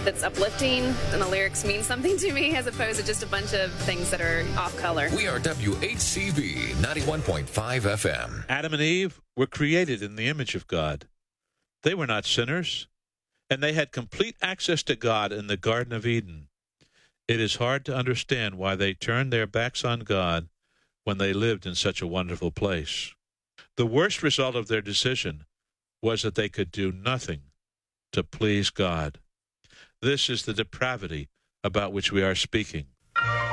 that's uplifting and the lyrics mean something to me as opposed to just a bunch of things that are off color. We are WHCV 91.5 FM. Adam and Eve were created in the image of God. They were not sinners, and they had complete access to God in the Garden of Eden. It is hard to understand why they turned their backs on God when they lived in such a wonderful place. The worst result of their decision was that they could do nothing to please God. This is the depravity about which we are speaking.